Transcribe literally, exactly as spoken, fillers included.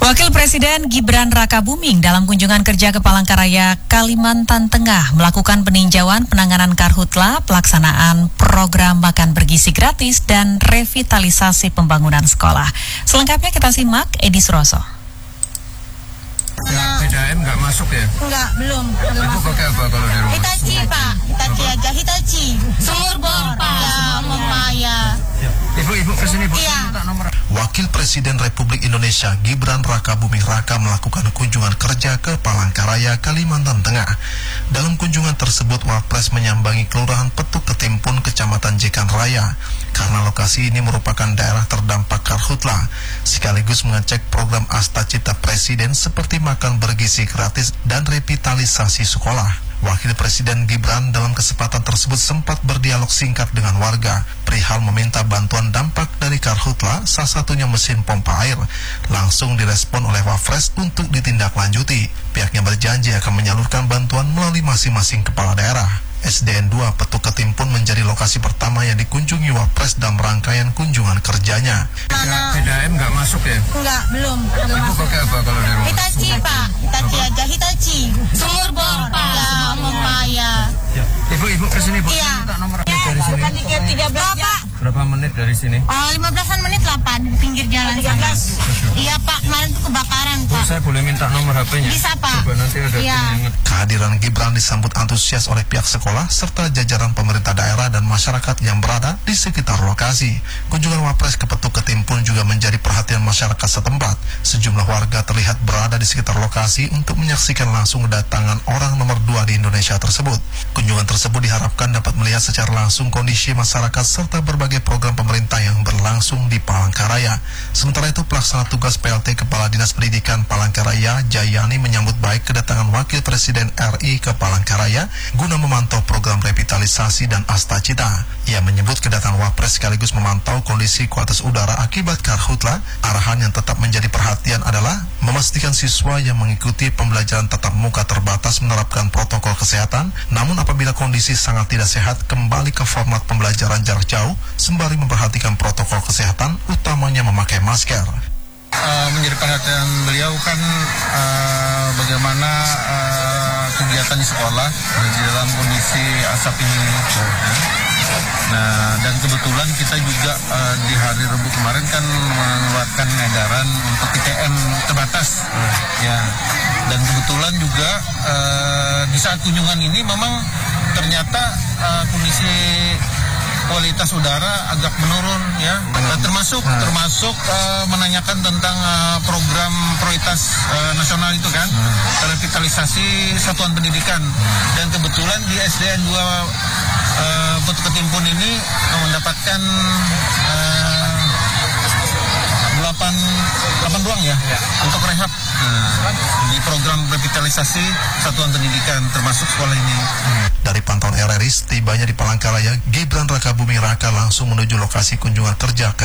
Wakil Presiden Gibran Rakabuming dalam kunjungan kerja ke Palangkaraya, Kalimantan Tengah melakukan peninjauan penanganan karhutla, pelaksanaan program makan bergizi gratis, dan revitalisasi pembangunan sekolah. Selengkapnya kita simak Edi Suroso. Nah, P D A M nggak masuk ya? Enggak, belum. belum Ibu pakai apa kalau di rumah? Hitachi, Pak. Hitachi aja, Hitachi. Sumur bor, Pak. Ya, Mama, ya. Ibu-ibu kesini, Bu. Iya. Minta nomor. Wakil Presiden Republik Indonesia Gibran Rakabuming Raka melakukan kunjungan kerja ke Palangkaraya, Kalimantan Tengah. Dalam kunjungan tersebut, Wapres menyambangi Kelurahan Petuk Ketimpun, Kecamatan Jekan Raya, karena lokasi ini merupakan daerah terdampak karhutla, sekaligus mengecek program Astacita Presiden seperti makan bergizi gratis dan revitalisasi sekolah. Wakil Presiden Gibran dalam kesempatan tersebut sempat berdialog singkat dengan warga perihal meminta bantuan dampak dari karhutla, salah satunya mesin pompa air. Langsung direspon oleh Wapres untuk ditindaklanjuti. Pihaknya berjanji akan menyalurkan bantuan melalui masing-masing kepala daerah. S D N dua Petuk Ketimpun menjadi lokasi pertama yang dikunjungi Wapres dalam rangkaian kunjungan kerjanya. P D A M nggak masuk ya? Enggak, belum. belum Ibu pakai apa kalau di rumah? Hitachi, Pak. Hitachi aja, Hitachi. Sumur bor, Pak. Ya, Mama, ya. Ibu-ibu kesini, Bu. Iya. Minta nomor dari sini. tiga belas, Pak. Berapa menit dari sini? Oh, lima belasan menit lah, Pak, di pinggir jalan sana. Iya, Pak, kemarin tuh kebakaran, Bu, Pak. saya boleh minta nomor H P-nya? Bisa, Pak. Coba nanti ada Iya. tim yang... Kehadiran Gibran disambut antusias oleh pihak sekolah serta jajaran pemerintah daerah dan masyarakat yang berada di sekitar lokasi. Kunjungan Wapres ke Petuk Ketimpun juga menjadi perhatian masyarakat setempat. Sejumlah warga terlihat berada di sekitar lokasi untuk menyaksikan langsung kedatangan orang nomor dua di Indonesia tersebut. Kunjungan tersebut diharapkan dapat melihat secara langsung kondisi masyarakat serta berbagai program pemerintah yang berlangsung di Palangkaraya. Sementara itu, pelaksana tugas P L T Kepala Dinas Pendidikan Palangkaraya, Jayani, menyambut baik kedatangan Wakil Presiden R I ke Palangkaraya guna memantau program revitalisasi dan Astacita. Ia menyebut kedatangan Wapres sekaligus memantau kondisi kualitas udara akibat karhutla. Arahan yang tetap menjadi perhatian adalah memastikan siswa yang mengikuti pembelajaran tatap muka terbatas menerapkan protokol kesehatan, namun apabila kondisi sangat tidak sehat kembali ke format pembelajaran jarak jauh sembari memperhatikan protokol kesehatan, utamanya memakai masker. Uh, menjadi perhatian beliau kan uh, bagaimana uh, kegiatan di sekolah di dalam kondisi asap ini. Nah, dan kebetulan kita juga uh, di hari Rabu kemarin kan mengeluarkan edaran untuk P T M terbatas. Ya, dan kebetulan juga uh, di saat kunjungan ini memang ternyata uh, kondisi kualitas udara agak menurun, ya. Dan termasuk hmm. termasuk uh, menanyakan tentang uh, program prioritas uh, nasional itu kan, hmm. revitalisasi satuan pendidikan. Dan kebetulan di S D N dua uh, Petuk Ketimpun ini uh, mendapatkan uh, delapan ruang ya, ya untuk rehab nah, di program revitalisasi satuan pendidikan termasuk sekolah ini. Dari pantauan R R I, tibanya di Palangkaraya, Gibran Rakabuming Raka langsung menuju lokasi kunjungan kerja ke